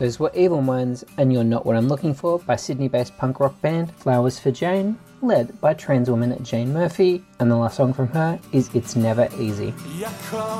Those were Evil Minds and You're Not What I'm Looking For by Sydney-based punk rock band Flowers for Jane, led by trans woman Jane Murphy, and the last song from her is It's Never Easy.